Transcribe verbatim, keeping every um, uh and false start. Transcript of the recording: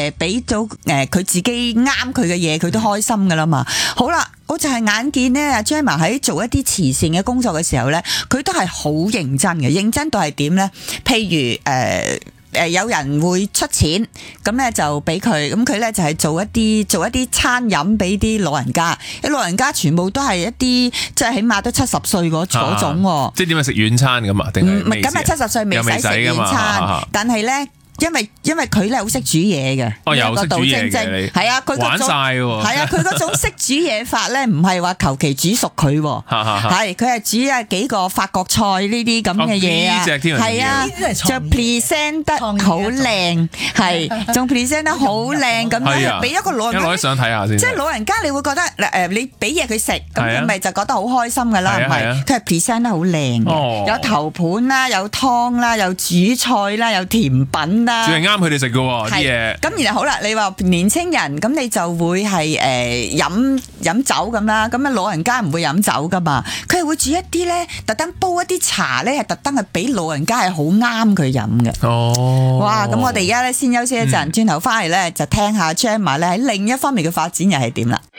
誒俾到誒佢自己啱佢嘅嘢，佢都開心噶啦嘛。好啦，我就係眼見咧，阿 Gemma 喺做一啲慈善嘅工作嘅時候咧，佢都係好認真嘅，認真到係點咧？譬如誒。呃誒有人會出錢，咁咧就俾佢，咁佢咧就係做一啲做一啲餐飲俾啲老人家，啲老人家全部都係一啲即係起碼都七十歲嗰嗰種喎。 即係點樣食軟餐咁啊？定係唔係咁啊？七十歲未使食軟餐，但係咧。因為因為佢咧好識煮嘢嘅， 哦又識煮嘢嘅， 係啊，佢玩晒喎， 係啊，佢嗰種識煮嘢法咧，唔係話求其煮熟佢，係佢係煮啊幾個法國菜呢啲咁嘅嘢啊，係啊，就 present 得好靚，係仲 present 得好靚咁樣，俾一個老人家想睇下先， 即係老人家你會覺得誒，你俾嘢佢食，咁你咪就覺得好開心噶啦，係咪？佢係 present 得好靚嘅，有頭盤啦，有湯啦，有主菜啦，有甜品。仲係啱佢哋食嘅喎啲嘢。 咁然後好啦，你話年青人咁你就會係誒飲飲酒咁啦，咁啊老人家唔會飲酒噶嘛，佢係會煮一啲咧，特登煲一啲茶咧，係特登係俾老人家係好啱佢飲嘅。 哦， 哇！咁我哋而家咧先休息一陣，轉頭翻嚟咧就聽下 Gemma 咧喺另一方面嘅發展又係點啦。